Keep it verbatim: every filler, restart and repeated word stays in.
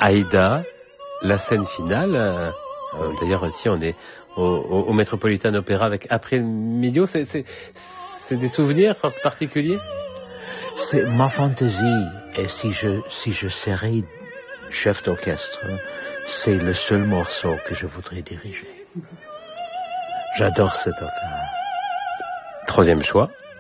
Aïda, la scène finale, euh, euh, d'ailleurs aussi on est au, au, au Metropolitan Opera avec April Midio, c'est, c'est, c'est des souvenirs particuliers? C'est ma fantaisie, et si je, si je serais chef d'orchestre, c'est le seul morceau que je voudrais diriger. J'adore cet opéra. Troisième choix.